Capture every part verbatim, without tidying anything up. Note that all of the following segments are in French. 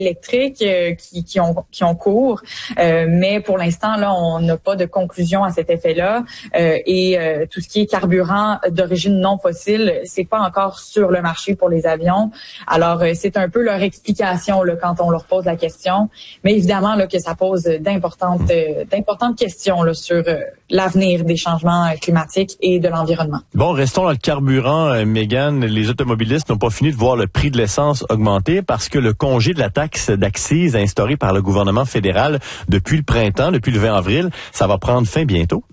électriques euh, qui, qui ont qui ont cours, euh, mais pour l'instant là, on n'a pas de conclusion à cet effet-là. Euh, et euh, tout ce qui est carburant d'origine non fossile, c'est pas encore sur le marché pour les avions. Alors euh, c'est un peu leur explication là quand on leur pose la question. Mais évidemment là que ça pose d'importantes euh, d'importantes questions là sur euh, l'avenir des changements climatiques et de l'environnement. Bon, restons dans le carburant, euh, Mégane. Les automobilistes n'ont pas fini de voir le prix de l'essence augmenter parce que le congé de la taxe d'accise instauré par le gouvernement fédéral depuis le printemps, depuis le vingt avril, ça va prendre fin bientôt.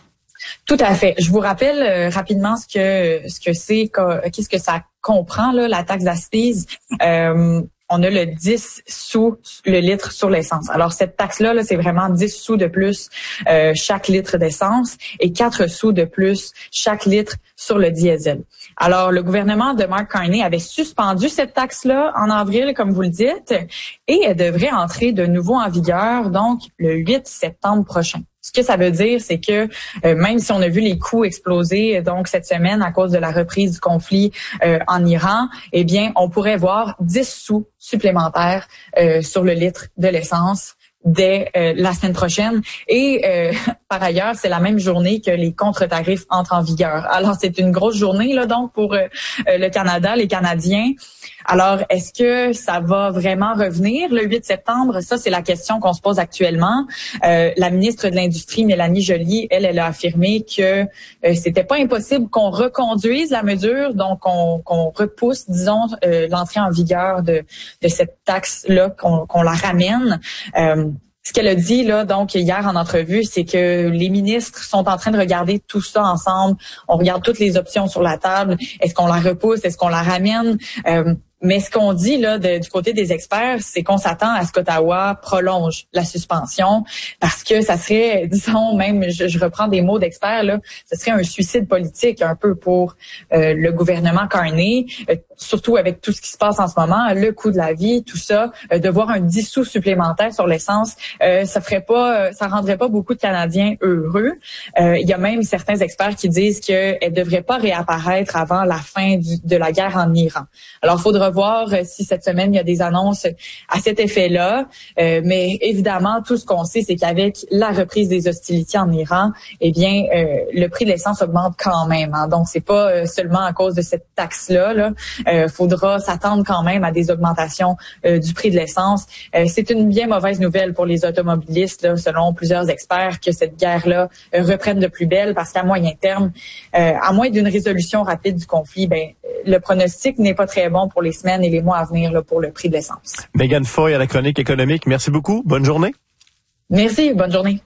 Tout à fait. Je vous rappelle euh, rapidement ce que ce que c'est, qu'est-ce que ça comprend là, la taxe d'accise. Euh, on a le dix sous le litre sur l'essence. Alors cette taxe-là, là, c'est vraiment dix sous de plus euh, chaque litre d'essence et quatre sous de plus chaque litre sur le diesel. Alors le gouvernement de Mark Carney avait suspendu cette taxe-là en avril, comme vous le dites, et elle devrait entrer de nouveau en vigueur, donc le huit septembre prochain. Ce que ça veut dire, c'est que euh, même si on a vu les coûts exploser donc cette semaine à cause de la reprise du conflit euh, en Iran, eh bien, on pourrait voir dix sous supplémentaires euh, sur le litre de l'essence dès euh, la semaine prochaine. Et euh, par ailleurs, c'est la même journée que les contre-tarifs entrent en vigueur. Alors, c'est une grosse journée là donc pour euh, le Canada, les Canadiens. Alors, est-ce que ça va vraiment revenir le huit septembre? Ça, c'est la question qu'on se pose actuellement. Euh, la ministre de l'Industrie, Mélanie Joly, elle, elle a affirmé que euh, c'était pas impossible qu'on reconduise la mesure, donc qu'on, qu'on repousse, disons, euh, l'entrée en vigueur de, de cette taxe-là, qu'on, qu'on la ramène. Euh, Ce qu'elle a dit là donc hier en entrevue, c'est que les ministres sont en train de regarder tout ça ensemble. On regarde toutes les options sur la table. Est-ce qu'on la repousse? Est-ce qu'on la ramène? Euh, Mais ce qu'on dit là de, du côté des experts, c'est qu'on s'attend à ce qu'Ottawa prolonge la suspension parce que ça serait, disons même, je, je reprends des mots d'experts là, ce serait un suicide politique un peu pour euh, le gouvernement Carney, euh, surtout avec tout ce qui se passe en ce moment, le coût de la vie, tout ça, euh, de voir un dix sous supplémentaire sur l'essence, euh, ça ferait pas, euh, ça rendrait pas beaucoup de Canadiens heureux. Euh, il y a même certains experts qui disent qu'elle devrait pas réapparaître avant la fin du, de la guerre en Iran. Alors, il faudra voir si cette semaine, il y a des annonces à cet effet-là. Euh, mais évidemment, tout ce qu'on sait, c'est qu'avec la reprise des hostilités en Iran, eh bien, euh, le prix de l'essence augmente quand même. Hein. Donc, c'est pas euh, seulement à cause de cette taxe-là. Là. Euh, faudra s'attendre quand même à des augmentations euh, du prix de l'essence. Euh, c'est une bien mauvaise nouvelle pour les automobilistes, là, selon plusieurs experts, que cette guerre-là euh, reprenne de plus belle, parce qu'à moyen terme, euh, à moins d'une résolution rapide du conflit, ben, le pronostic n'est pas très bon pour les semaines et les mois à venir là, pour le prix de l'essence. Mégane Foy à la chronique économique. Merci beaucoup. Bonne journée. Merci. Bonne journée.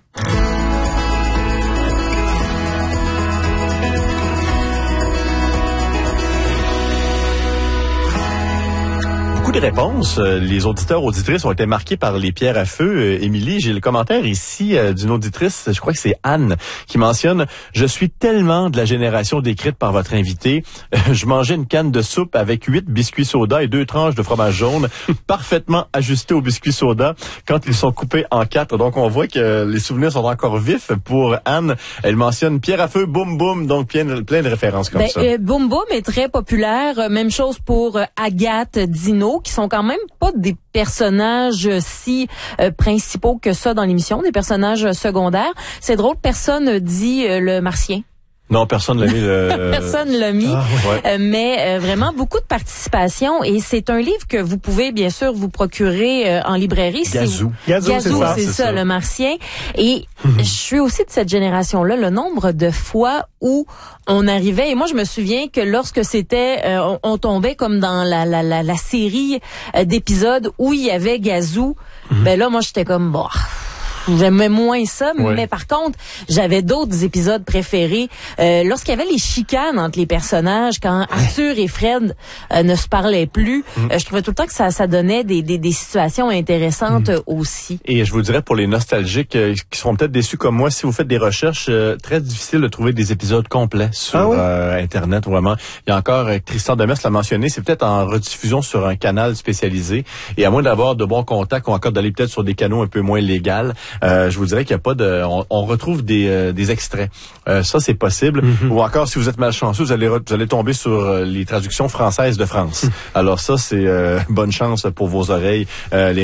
De réponses. Les auditeurs, auditrices ont été marqués par les pierres à feu. Émilie, j'ai le commentaire ici euh, d'une auditrice, je crois que c'est Anne, qui mentionne « Je suis tellement de la génération décrite par votre invité. Euh, je mangeais une canne de soupe avec huit biscuits soda et deux tranches de fromage jaune, parfaitement ajustés aux biscuits soda quand ils sont coupés en quatre. » Donc, on voit que les souvenirs sont encore vifs pour Anne. Elle mentionne pierre à feu, boum boum, donc plein, plein de références comme ben, ça. Euh, boum boum est très populaire. Même chose pour euh, Agathe, Dino, qui sont quand même pas des personnages si euh, principaux que ça dans l'émission, des personnages secondaires. C'est drôle, personne dit euh, le Martien. Non, personne l'a mis. Le... personne l'a mis, ah, ouais. euh, mais euh, vraiment beaucoup de participation. Et c'est un livre que vous pouvez bien sûr vous procurer euh, en librairie. Gazou. Si vous... Gazou, Gazou, c'est ça, c'est c'est ça, ça, le Martien. Et je suis aussi de cette génération-là, le nombre de fois où on arrivait, et moi je me souviens que lorsque c'était, euh, on, on tombait comme dans la, la, la, la série euh, d'épisodes où il y avait Gazou, mm-hmm. ben là moi j'étais comme, bon... J'aimais moins ça, ouais. mais par contre, j'avais d'autres épisodes préférés. Euh, lorsqu'il y avait les chicanes entre les personnages, quand Arthur et Fred euh, ne se parlaient plus, mm. euh, je trouvais tout le temps que ça, ça donnait des, des, des situations intéressantes mm. aussi. Et je vous dirais, pour les nostalgiques euh, qui seront peut-être déçus comme moi, si vous faites des recherches, euh, très difficile de trouver des épisodes complets sur ah oui? euh, Internet, vraiment. Il y a encore, euh, Tristan Demers l'a mentionné, c'est peut-être en rediffusion sur un canal spécialisé. Et à moins d'avoir de bons contacts ou encore d'aller peut-être sur des canaux un peu moins légaux, euh, je vous dirais qu'il n'y a pas de... On, on retrouve des, euh, des extraits. Euh, ça, c'est possible. Mm-hmm. Ou encore, si vous êtes malchanceux, vous allez, vous allez tomber sur euh, les traductions françaises de France. Alors ça, c'est euh, bonne chance pour vos oreilles. Euh, les